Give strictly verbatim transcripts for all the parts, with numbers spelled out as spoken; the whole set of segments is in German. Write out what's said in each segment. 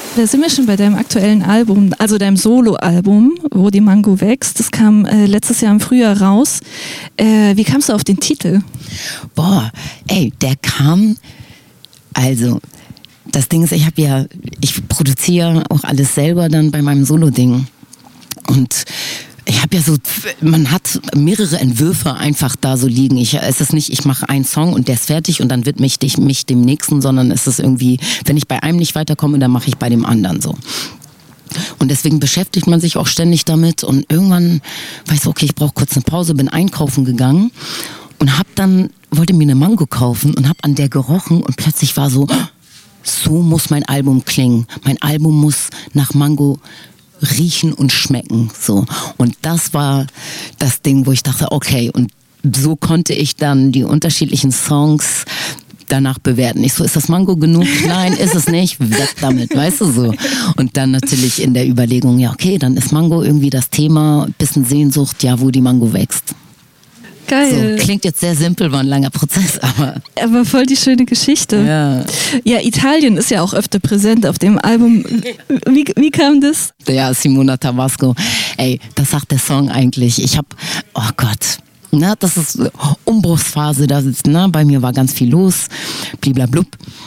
Da sind wir schon bei deinem aktuellen Album, also deinem Solo-Album, Wo die Mango wächst. Das kam äh, letztes Jahr im Frühjahr raus. Äh, wie kamst du auf den Titel? Boah, ey, der kam, also das Ding ist, ich habe ja, ich produziere auch alles selber dann bei meinem Solo-Ding. Und ich habe ja so, man hat mehrere Entwürfe einfach da so liegen. Ich, es ist nicht, ich mache einen Song und der ist fertig und dann widme ich mich dem nächsten, sondern es ist irgendwie, wenn ich bei einem nicht weiterkomme, dann mache ich bei dem anderen so. Und deswegen beschäftigt man sich auch ständig damit und irgendwann war ich so, okay, ich brauche kurz eine Pause, bin einkaufen gegangen und hab dann, wollte mir eine Mango kaufen und hab an der gerochen und plötzlich war so, so muss mein Album klingen. Mein Album muss nach Mango riechen und schmecken, so. Und das war das Ding, wo ich dachte, okay, und so konnte ich dann die unterschiedlichen Songs danach bewerten. Ich so, ist das Mango genug? Nein, ist es nicht. Weg damit, weißt du so. Und dann natürlich in der Überlegung, ja, okay, dann ist Mango irgendwie das Thema, bisschen Sehnsucht, ja, wo die Mango wächst. Geil. So, klingt jetzt sehr simpel, war ein langer Prozess, aber... Aber voll die schöne Geschichte. Ja. Ja, Italien ist ja auch öfter präsent auf dem Album. Wie, wie kam das? Ja, Simona Tabasco. Ey, das sagt der Song eigentlich. Ich hab, oh Gott, na, das ist Umbruchsphase, da ist, na, bei mir war ganz viel los, bliblablub.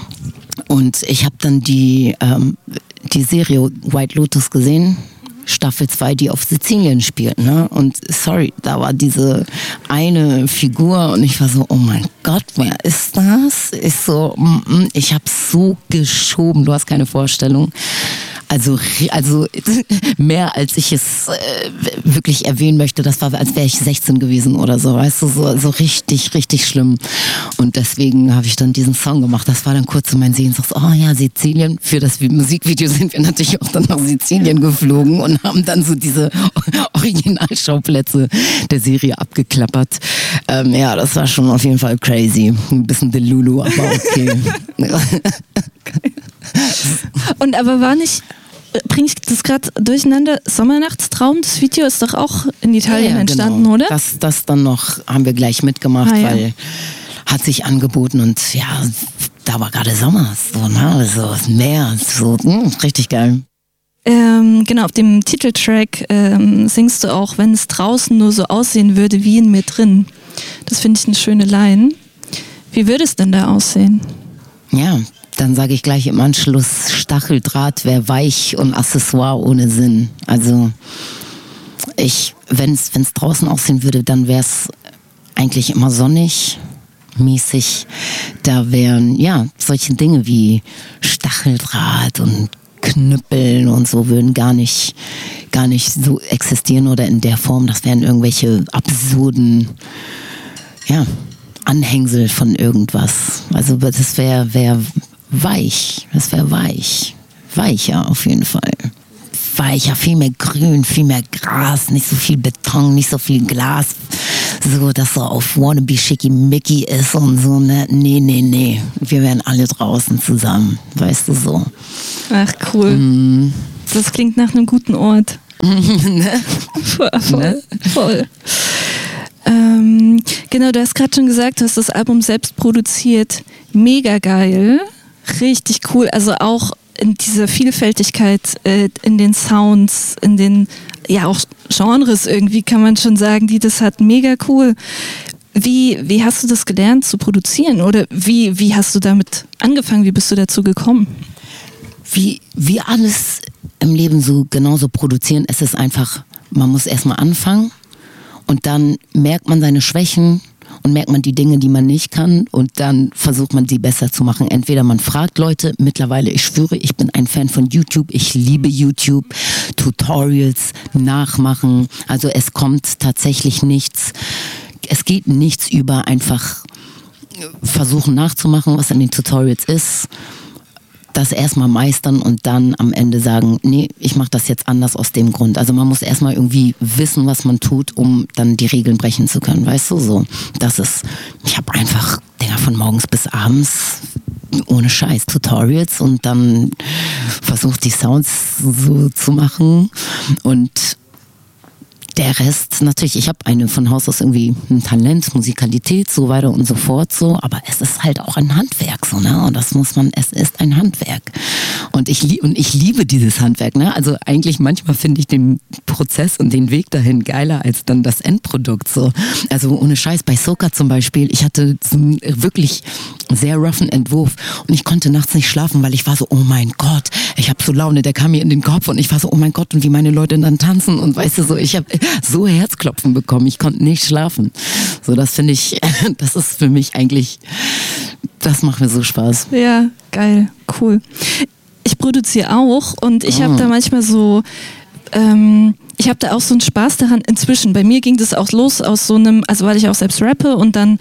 Und ich habe dann die, ähm, die Serie White Lotus gesehen, Staffel zwei, die auf Sizilien spielt, ne? Und sorry, da war diese eine Figur und ich war so, oh mein Gott, wer ist das? Ich so, mm, ich habe so geschoben, du hast keine Vorstellung. Also, also mehr als ich es äh, wirklich erwähnen möchte, das war, als wäre ich sechzehn gewesen oder so, weißt du, so, so richtig, richtig schlimm. Und deswegen habe ich dann diesen Song gemacht. Das war dann kurz so mein Sehnsucht, oh ja, Sizilien. Für das Musikvideo sind wir natürlich auch dann nach Sizilien geflogen und haben dann so diese Originalschauplätze der Serie abgeklappert. Ähm, ja, das war schon auf jeden Fall crazy. Ein bisschen Delulu, aber okay. Und aber war nicht... Bringe ich das gerade durcheinander? Sommernachtstraum, das Video ist doch auch in Italien ja, ja, entstanden, genau. oder? Das, das dann noch haben wir gleich mitgemacht, ah, ja. weil hat sich angeboten und ja, da war gerade Sommer, so, ne, so das Meer, so, mh, richtig geil. Ähm, genau, auf dem Titeltrack ähm, singst du auch, wenn es draußen nur so aussehen würde wie in mir drin. Das finde ich eine schöne Line. Wie würde es denn da aussehen? Ja, dann sage ich gleich im Anschluss, Stacheldraht wäre weich und Accessoire ohne Sinn. Also ich, wenn es draußen aussehen würde, dann wäre es eigentlich immer sonnig, mäßig. Da wären ja solche Dinge wie Stacheldraht und Knüppeln und so würden gar nicht, gar nicht so existieren oder in der Form. Das wären irgendwelche absurden, ja, Anhängsel von irgendwas. Also das wäre wär weich, das wäre weich. Weicher auf jeden Fall. Weicher, viel mehr Grün, viel mehr Gras, nicht so viel Beton, nicht so viel Glas. So, dass so auf Wannabe Schickimicki ist und so, ne? Nee, nee, nee. Wir wären alle draußen zusammen, weißt du so. Ach, cool. Mm. Das klingt nach einem guten Ort. ne? Voll, voll. Ne? voll. Ähm, genau, du hast gerade schon gesagt, du hast das Album selbst produziert. Mega geil. Richtig cool. Also auch in dieser Vielfältigkeit, äh, in den Sounds, in den, ja auch Genres irgendwie, kann man schon sagen, die das hat. Mega cool. Wie, wie hast du das gelernt zu produzieren? Oder wie, wie hast du damit angefangen? Wie bist du dazu gekommen? Wie, wie alles im Leben so genauso produzieren, es ist einfach, man muss erstmal anfangen. Und dann merkt man seine Schwächen und merkt man die Dinge, die man nicht kann und dann versucht man, sie besser zu machen. Entweder man fragt Leute, mittlerweile, ich schwöre, ich bin ein Fan von YouTube, ich liebe YouTube, Tutorials, nachmachen, also es kommt tatsächlich nichts, es geht nichts über einfach versuchen nachzumachen, was in den Tutorials ist. Das erstmal meistern und dann am Ende sagen, nee, ich mache das jetzt anders aus dem Grund. Also man muss erstmal irgendwie wissen, was man tut, um dann die Regeln brechen zu können, weißt du, so. Das ist, ich habe einfach Dinger von morgens bis abends ohne Scheiß Tutorials und dann versucht die Sounds so zu machen und der Rest, natürlich, ich habe eine von Haus aus irgendwie ein Talent, Musikalität, so weiter und so fort, so, aber es ist halt auch ein Handwerk, so, ne, und das muss man, es ist ein Handwerk Und ich, lie- und ich liebe dieses Handwerk. Ne? Also eigentlich manchmal finde ich den Prozess und den Weg dahin geiler als dann das Endprodukt. So. Also ohne Scheiß, bei Soca zum Beispiel, ich hatte so einen wirklich sehr roughen Entwurf und ich konnte nachts nicht schlafen, weil ich war so, oh mein Gott, ich habe so Laune, der kam mir in den Kopf und ich war so, oh mein Gott, und wie meine Leute dann tanzen und weißt du so, ich habe so Herzklopfen bekommen, ich konnte nicht schlafen. So, das finde ich, das ist für mich eigentlich, das macht mir so Spaß. Ja, geil, cool. Ich produziere auch und ich habe Oh. da manchmal so, ähm, ich habe da auch so einen Spaß daran inzwischen. Bei mir ging das auch los aus so einem, also weil ich auch selbst rappe und dann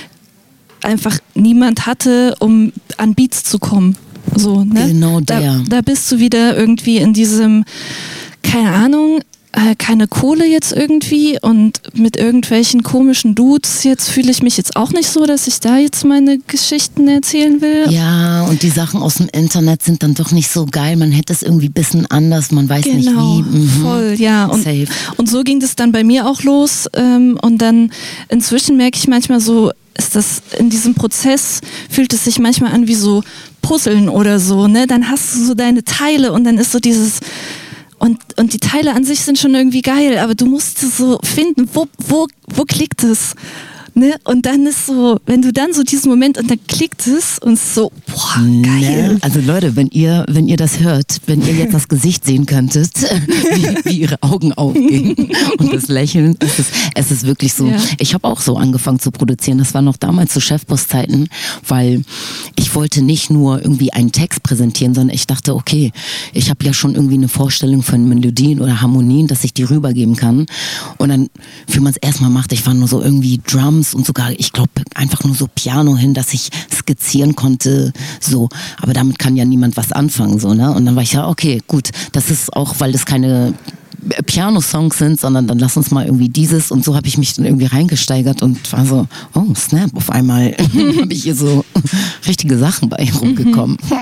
einfach niemand hatte, um an Beats zu kommen. So, ne? Genau der. Da, da bist du wieder irgendwie in diesem, keine Ahnung, äh, keine Kohle jetzt irgendwie und mit irgendwelchen komischen Dudes, jetzt fühle ich mich jetzt auch nicht so, dass ich da jetzt meine Geschichten erzählen will. Ja, und die Sachen aus dem Internet sind dann doch nicht so geil. Man hätte es irgendwie ein bisschen anders, man weiß Genau, nicht wie. Mhm. voll, ja. Und, Safe. und so ging das dann bei mir auch los. Ähm, und dann inzwischen merke ich manchmal so, ist das in diesem Prozess, fühlt es sich manchmal an wie so Puzzeln oder so, ne? Dann hast du so deine Teile und dann ist so dieses, und, und die Teile an sich sind schon irgendwie geil, aber du musst es so finden, wo, wo, wo klickt es? Ne? Und dann ist so, wenn du dann so diesen Moment und dann klickt es und so, boah, geil. Ne? Also Leute, wenn ihr, wenn ihr das hört, wenn ihr jetzt das Gesicht sehen könntet, wie, wie ihre Augen aufgehen und das Lächeln, es ist, es ist wirklich so. Ja. Ich habe auch so angefangen zu produzieren. Das war noch damals zu Chefboss-Zeiten, weil ich wollte nicht nur irgendwie einen Text präsentieren, sondern ich dachte, okay, ich habe ja schon irgendwie eine Vorstellung von Melodien oder Harmonien, dass ich die rübergeben kann. Und dann, wie man es erstmal macht, ich war nur so irgendwie Drums und sogar, ich glaube, einfach nur so Piano hin, dass ich skizzieren konnte, so. Aber damit kann ja niemand was anfangen, so, ne? Und dann war ich ja, okay, gut, das ist auch, weil das keine Piano-Songs sind, sondern dann lass uns mal irgendwie dieses, und so habe ich mich dann irgendwie reingesteigert und war so, oh, snap, auf einmal habe ich hier so richtige Sachen bei rumgekommen.